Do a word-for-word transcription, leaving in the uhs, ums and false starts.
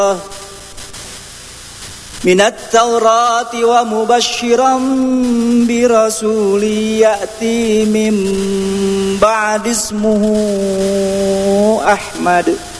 minat Taurati wa mubashiran bi rasuli ya'ti min ba'di ismuhu Ahmad